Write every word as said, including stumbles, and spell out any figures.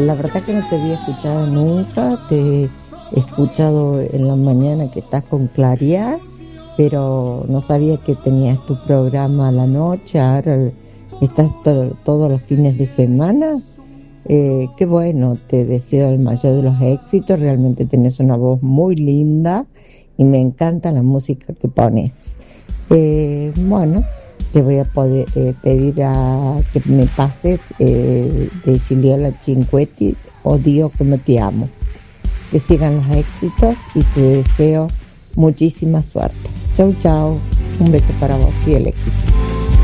La verdad que no te había escuchado nunca, te he escuchado en la mañana que estás con Clariá, pero no sabía que tenías tu programa a la noche, ahora estás to- todos los fines de semana. Eh, qué bueno, te deseo el mayor de los éxitos, realmente tenés una voz muy linda y me encanta la música que pones. Eh, bueno, te voy a poder eh, pedir a que me pases eh, de Gigliola Cinquetti, Odio como te amo. Que sigan los éxitos y te deseo muchísima suerte. Chau, chau. Un beso para vos y el equipo.